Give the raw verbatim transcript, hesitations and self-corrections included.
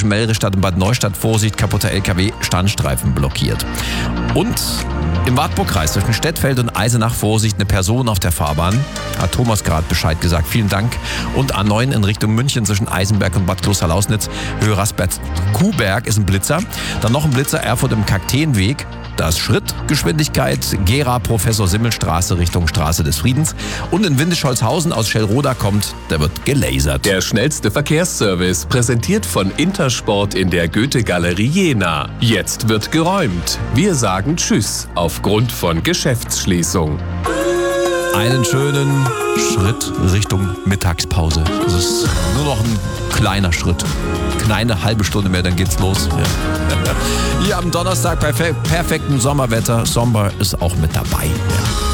zwischen Melristadt und Bad Neustadt Vorsicht, kaputter L K W, Standstreifen blockiert. Und im Wartburgkreis zwischen Stettfeld und Eisenach Vorsicht, eine Person auf der Fahrbahn. Hat Thomas gerade Bescheid gesagt. Vielen Dank. Und A neun in Richtung München zwischen Eisenberg und Bad Klosterlausnitz, Höhe Rasberg-Kuhberg ist ein Blitzer. Dann noch ein Blitzer, Erfurt im Kakteenweg. Da ist Schrittgeschwindigkeit, Gera Professor Simmelstraße Richtung Straße des Friedens. Und in Windischholzhausen aus Schellroda kommt, der wird gelasert. Der schnellste Verkehrsservice, präsentiert von Intersport in der Goethe-Galerie Jena. Jetzt wird geräumt. Wir sagen Tschüss aufgrund von Geschäftsschließung. Einen schönen Schritt Richtung Mittagspause. Das ist nur noch ein kleiner Schritt. Kleine halbe Stunde mehr, dann geht's los. Ja. Hier am Donnerstag bei perfektem Sommerwetter. Sommer ist auch mit dabei. Ja.